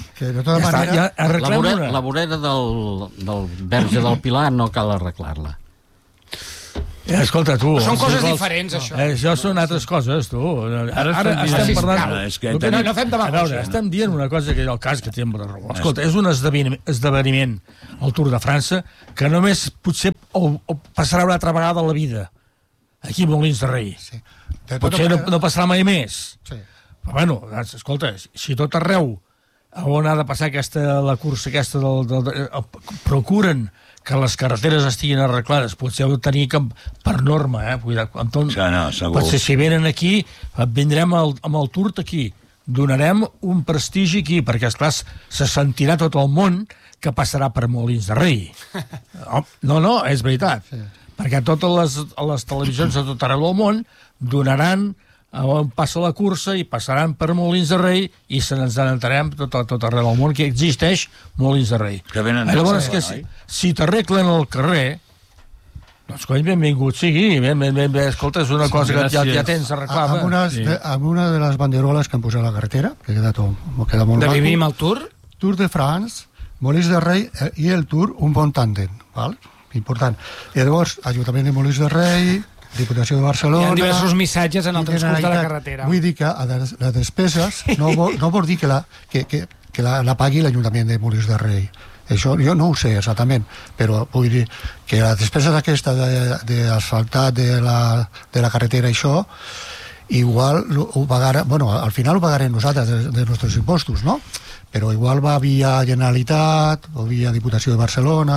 La vorera del Verge del Pilar no cal arreglar-la. Escolta, tu... Són coses diferents, això. Això són altres coses, tu. Ara estem parlant... No fem demà. A veure, estem dient una cosa que és el cas que té amb la raó. Escolta, és un esdeveniment, el Tour de França, que només potser passarà una altra vegada a la vida, aquí a Molins de Rei. Potser no passarà mai més. Però, bueno, escolta, si tot arreu on ha de passar la cursa aquesta procuren que les carreteres estiguin arreglades, potser ho tenir per norma, potser si venen aquí, vindrem amb el Tour aquí, donarem un prestigi aquí, perquè esclar, se sentirà tot el món que passarà per Molins de Rei. No, és veritat. Perquè totes les televisions de tot arreu del món donaran on passa la cursa i passaran per Molins de Rei i se n'ens entarem tot arreu del món que existeix Molins de Rei. Llavors, si t'arreglen el carrer, doncs, benvingut sigui. Escolta, és una cosa que ja tens arreglada. Amb una de les banderoles que han posat a la carretera, que queda molt maco. Vivim el Tour? Tour de France, Molins de Rei i el Tour, un bon tàndem, val? Important. I llavors, Ajuntament de Molins de Rei, Diputació de Barcelona... Hi ha diversos missatges en el transcurs de la carretera. Vull dir que les despeses no vol dir que la pagui l'Ajuntament de Molins de Rei. Això jo no ho sé exactament, però vull dir que les despeses aquesta d'asfaltat de la carretera, això, igual ho pagarà... Bueno, al final ho pagarem nosaltres dels nostres impostos, no? Però igual va via Generalitat o via Diputació de Barcelona...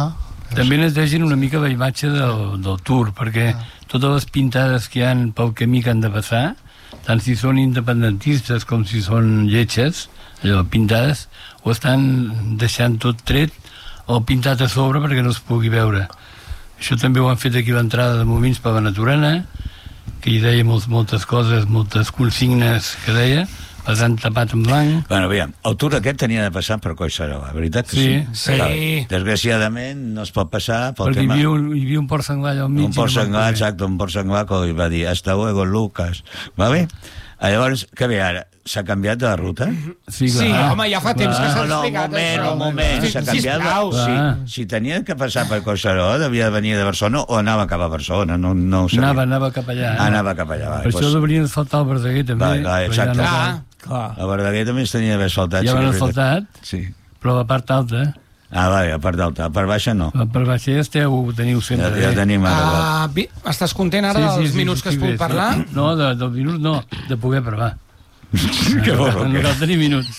També netegen una mica la imatge del Tour, perquè totes les pintades que hi ha pel camí que han de passar, tant si són independentistes com si són lletges, allò, pintades, ho estan deixant tot tret o pintat a sobre perquè no es pugui veure. Això també ho han fet aquí a l'entrada de Momins per la Naturana, que hi deia moltes coses, moltes consignes que deia, les han tapat en blanc. Bueno, aviam, el Tour aquest tenia de passar per Collserola, veritat que sí? Sí. Desgraciadament no es pot passar pel perquè tema... hi havia un port senglar allà al mig. Un port senglar, exacte, un port senglar que li va dir hasta luego, Lucas. Va bé? Llavors, què ve ara? S'ha canviat de la ruta? Sí, home, ja fa temps que s'ha explicat això. Un moment, s'ha canviat. Si tenia que passar per Collserola, devia venir de Barcelona o anava cap a Barcelona, no ho sabia. Anava cap allà. Anava cap allà. Per això deurien asfaltar el Verdaguer, també. Exacte. El Verdaguer també es tenia d'haver asfaltat. Ja l'han asfaltat, però la part alta. Vale, a part alta. A part baixa no. A part baixa ja ho teniu sempre. Ja tenim ara. Estàs content ara dels minuts que es pugui parlar? No, dels minuts no, de poder parlar. Que bo, no cal tenir minuts.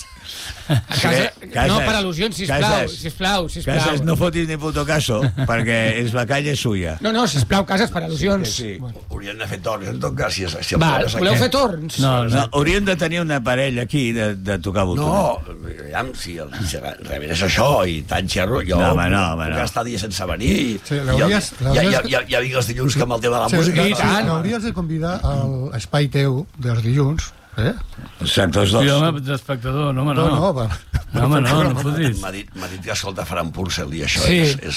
No, per al·lusions, sisplau. Casas, no fotis ni puto caso, perquè és la calle suya. No, sisplau, Casas, per al·lusions. Hauríem de fer torns, en tot cas. Voleu fer torns? No, hauríem de tenir una parella aquí de tocar botó. No, aviam, si reveres això i tant xerro, jo puc estar dies sense venir. Ja vinc els dilluns que amb el tema de la música. L'hauries de convidar a l'espai teu dels dilluns, Exacte, els dos. Sí, home, d'espectador, no fotis. M'ha dit que escolta Fran Purcell i això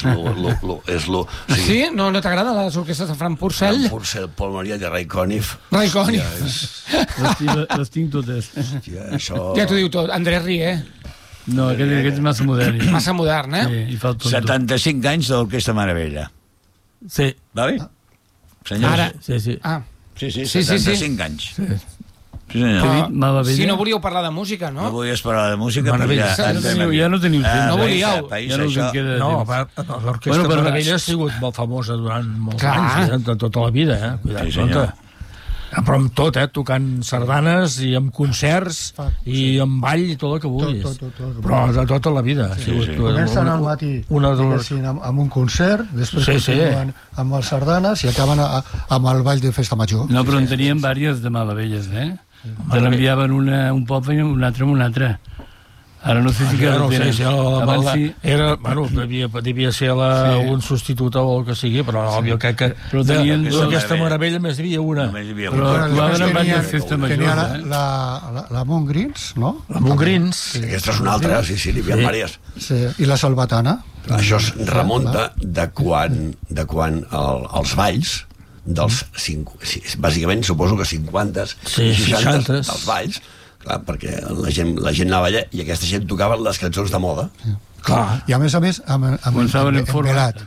és lo... Sí? No t'agraden les orquestres de Fran Purcell? Fran Purcell, Paul Maria i Ray Conniff. Ray Conniff. Les tinc totes. Ja t'ho diu tot. Andrés Rié. No, aquest és massa modern. Massa modern, Sí, 75 anys de l'Orquestra Meravella. Sí. Va bé? Senyors? Ara. Sí, 75 anys. Si no volíeu parlar de música, no? No volies parlar de música, ja no teniu temps. No volíeu. L'Orquestra Meravella ha sigut molt famosa durant molts anys, de tota la vida, cuida't. Però amb tot, tocant sardanes i amb concerts i amb ball i tot el que vulguis. Però de tota la vida. Comencen al matí amb un concert, després continuen amb les sardanes i acaben amb el ball de festa major. No, però en teníem diverses de Malavelles, Te n'enviaven un poble i un altre. Ara no sé si que devia ser un substitut o el que sigui, però jo crec que d'aquesta meravella més hi havia una. Però actuaven en diverses festes majors. Tenia la Montgrins, no? La Montgrins. Aquesta és una altra, sí, n'hi havia diverses. I la Salvatana. Això es remunta de quan els balls bàsicament suposo que 50 i 60 dels balls, clar, perquè la gent anava allà i aquesta gent tocava les cançons de moda. I a més amb envelat.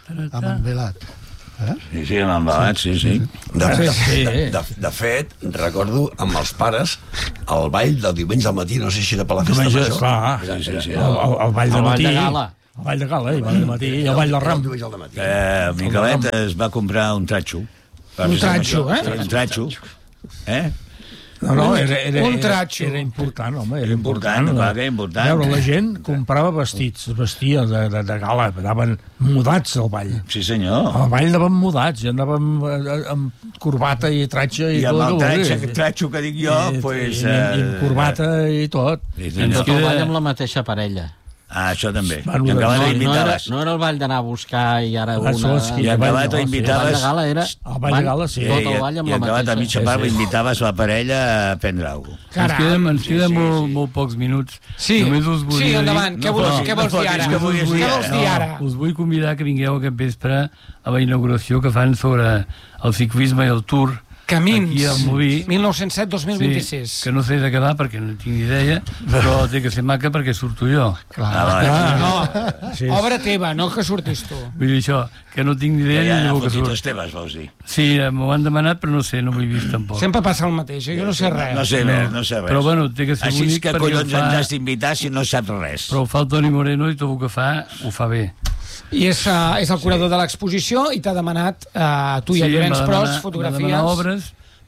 Sí, amb envelat, sí. De fet, recordo amb els pares el ball del diumenge al matí, no sé si era per la festa major. El ball de matí. El ball de gala, el ball de matí i el ball del ram. El Miquelet es va comprar un tratxo. Un tratxo, Un tratxo. No, era important, home. Era important. Veure, la gent comprava vestits, es vestia de gala, anaven mudats al ball. Sí, senyor. Al ball anaven mudats, anàvem amb corbata i tratxa i tot. I amb el tratxo que dic jo, doncs... I amb corbata i tot. I tot el ball amb la mateixa parella. Això també. No era el ball d'anar a buscar i ara una... I acabat invitaves... El ball de gala era... El ball de gala, sí. Tot el ball amb la mateixa. I acabat a mitja part invitaves la parella a prendre alguna cosa. Ens queden molt pocs minuts. Sí, endavant. Què vols dir ara? Us vull convidar que vingueu aquest vespre a la inauguració que fan sobre el ciclisme i el Tour Camins, aquí al Moví. 1907-2026. Sí, que no sé d'acabar perquè no tinc idea, però té que ser maca perquè surto jo. Obra teva, no que surtis tu. Vull dir això, que no tinc ni idea ni de que surts. Teves, vols dir? Sí, m'ho han demanat, però no sé, no m'ho he vist tampoc. Sempre passa el mateix, jo no sé res. No sé res. Però bueno, té que ser així bonic que collons ens has d'invitar si no saps res. Però ho fa el Toni Moreno i tot el que fa, ho fa bé. I és el curador de l'exposició i t'ha demanat tu i a Llorenç Pros fotografia. M'ha demanat obres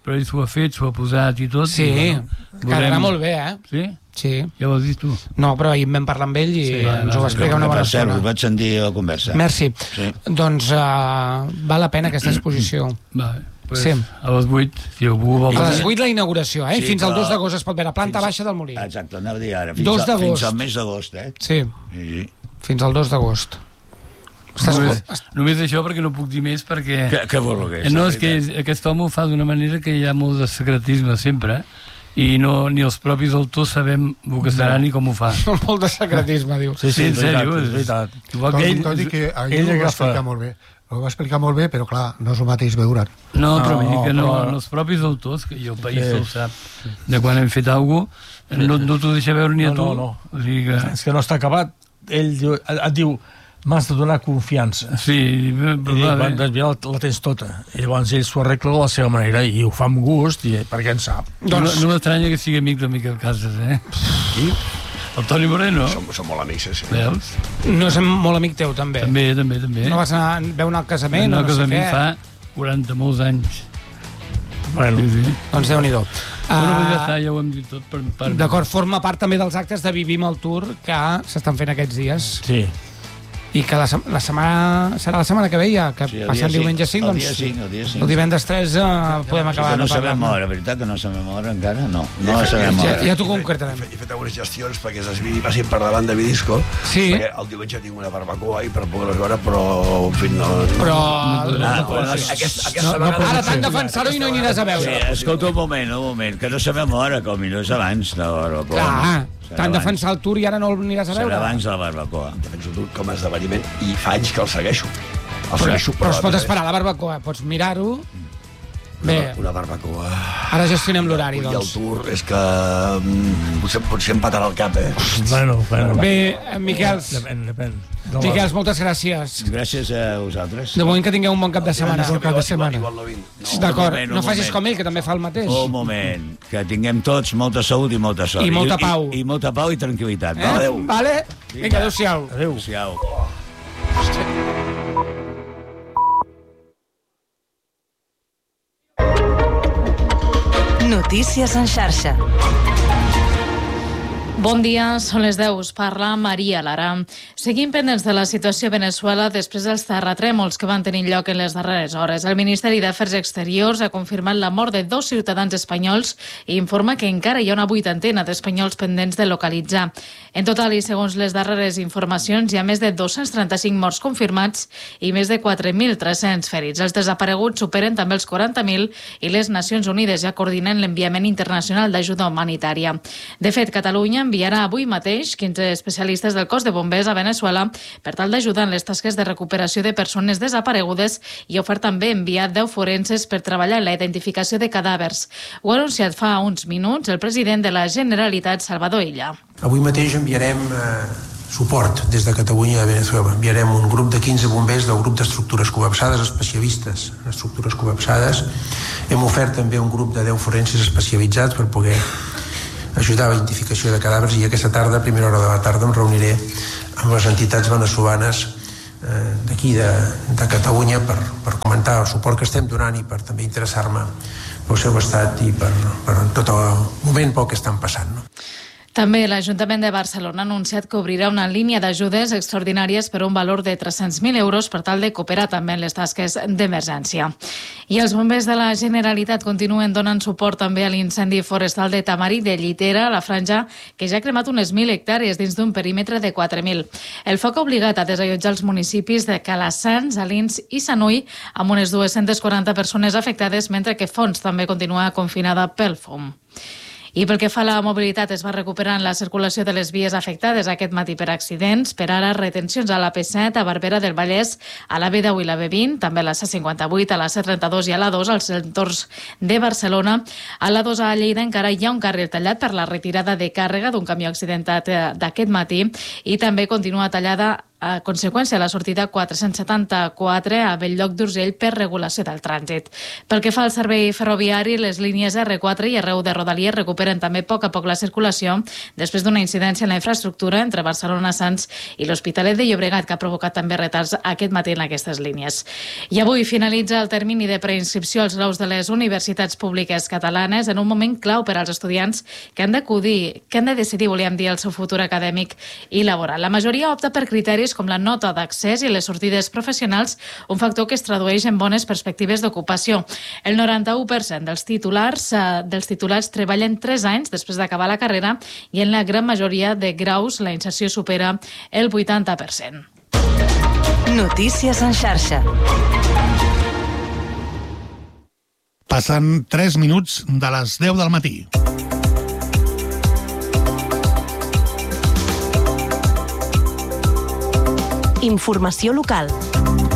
però ell s'ho ha fet, s'ho ha posat i tot. Sí, quedarà molt bé, Sí? Sí. Ja ho has dit tu? No, però ahir vam parlar amb ell i ens ho va explicar una bona estona. Us vaig sentir a conversa. Merci. Doncs val la pena aquesta exposició. Pues, a les 8, si algú vol... A les 8 la inauguració, fins al 2 d'agost es pot veure, planta baixa del Molí. Exacte, anava a dir ara, fins al mes d'agost, Sí, fins al 2 d'agost. Només això perquè no puc dir més perquè... Que vulguis. No, és que aquest home ho fa d'una manera que hi ha molt de secretisme sempre, i ni els propis autors sabem el que serà ni com ho fa. Molt de secretisme, diu. Sí, en sèrio, és veritat. Tot i que ell ho va explicar molt bé. Ho va explicar molt bé, però clar, no és el mateix veure'n. No, però vull dir que no, els propis autors, que jo el país ho sap, de quan hem fet alguna cosa, no t'ho deixa veure ni a tu. No. És que no està acabat. Ell et diu, m'has de donar confiança. Sí, doncs ja la tens tota. I llavors ell s'ho arregla de la seva manera i ho fa amb gust, perquè en sap. No m'estranya que sigui amic de Miquel Casas, Sí? El Toni Moreno. Som molt amics, sí. Veus? No és molt amic teu, també? També. No vas anar al casament? No, al casament fa 40 molts anys. Bueno. Sí. Doncs Déu-n'hi-do. Ja ho hem dit tot. D'acord, forma part també dels actes de Vivim el Tour que s'estan fent aquests dies. Sí. I que la setmana serà la setmana que ve ja, que passant diumenge 5, doncs el dia 5. El divendres 3 podem acabar. Que no sabem hora, veritat que no sabem hora encara, no sabem hora. Ja t'ho concretarem. He fet algunes gestions perquè es desvidi, passin per davant de Vidisco, perquè el diumenge tinc una barbacoa i per poder-les veure, però en fi, no... Però... Ara tant defensar-ho i no hi aniràs a veure. Escolta, un moment, que no sabem hora, com millor és abans de la barbacoa. Clar, tant defensar el Tour i ara no el aniràs a veure. Serà abans de la barbacoa. Defenso el Tour com a esdeveniment i fa anys que el segueixo. Però es pot esperar la barbacoa, pots mirar-ho. Bé, una barbacoa... Ara gestionem l'horari, doncs. I el Tour és que potser empatarà el cap, Bueno. Bé, Miquel. Depèn. Miquel, moltes gràcies. Gràcies a vosaltres. De moment que tingueu un bon cap de setmana. D'acord, no moment. Facis com ell, que també fa el mateix. Un moment, que tinguem tots molta salut i molta sort. I molta pau. I molta pau i tranquil·litat. Adéu. Vale? Vinga, adéu-siau. Adéu-siau. Notícies en xarxa. Bon dia, són les 10. Us parla Maria Lara. Seguim pendents de la situació a Venezuela després dels terratrèmols que van tenir lloc en les darreres hores. El Ministeri d'Afers Exteriors ha confirmat la mort de 2 ciutadans espanyols i informa que encara hi ha una 80ena d'espanyols pendents de localitzar. En total, i segons les darreres informacions, hi ha més de 235 morts confirmats i més de 4.300 ferits. Els desapareguts superen també els 40.000 i les Nacions Unides ja coordinen l'enviament internacional d'ajuda humanitària. De fet, Catalunya enviarà avui mateix 15 especialistes del cos de bombers a Venezuela per tal d'ajudar en les tasques de recuperació de persones desaparegudes i ha ofert també enviar 10 forenses per treballar en la identificació de cadàvers. Ho ha anunciat fa uns minuts el president de la Generalitat, Salvador Illa. Avui mateix enviarem suport des de Catalunya a Venezuela. Enviarem un grup de 15 bombers del grup d'estructures col·lapsades, especialistes en estructures col·lapsades. Hem ofert també un grup de 10 forenses especialitzats per poder ajudar a la identificació de cadàvers i aquesta tarda, a primera hora de la tarda, em reuniré amb les entitats veneçolanes d'aquí de Catalunya per comentar el suport que estem donant i per també interessar-me pel seu estat i per tot el moment pel que estan passant. També l'Ajuntament de Barcelona ha anunciat que obrirà una línia d'ajudes extraordinàries per un valor de 300.000 euros per tal de cooperar també en les tasques d'emergència. I els bombers de la Generalitat continuen donant suport també a l'incendi forestal de Tamarit de Llitera, a la franja, que ja ha cremat unes 1.000 hectàrees dins d'un perímetre de 4.000. El foc ha obligat a desallotjar els municipis de Calassans, Alins i Sanui, amb unes 240 persones afectades, mentre que Fons també continua confinada pel fum. I pel que fa a la mobilitat, es va recuperant la circulació de les vies afectades aquest matí per accidents. Per ara, retencions a la P7, a Barberà del Vallès, a la B10 i la B20, també a la C58, a la C32 i a la 2, als entorns de Barcelona. A la 2 a Lleida encara hi ha un carril tallat per la retirada de càrrega d'un camió accidentat d'aquest matí i també continua tallada a conseqüència de la sortida 474 a Belllloc d'Urgell per regulació del trànsit. Pel que fa al servei ferroviari, les línies R4 i R1 de Rodalies recuperen també a poc la circulació després d'una incidència en la infraestructura entre Barcelona Sants i l'Hospitalet de Llobregat, que ha provocat també retards aquest matí en aquestes línies. I avui finalitza el termini de preinscripció als graus de les universitats públiques catalanes en un moment clau per als estudiants que han de decidir, volíem dir, el seu futur acadèmic i laboral. La majoria opta per criteris com la nota d'accés i les sortides professionals, un factor que es tradueix en bones perspectives d'ocupació. El 91% dels titulars treballen 3 anys després d'acabar la carrera i en la gran majoria de graus la inserció supera el 80%. Notícies en xarxa. Passen 3 minuts de les 10 del matí. Informació local.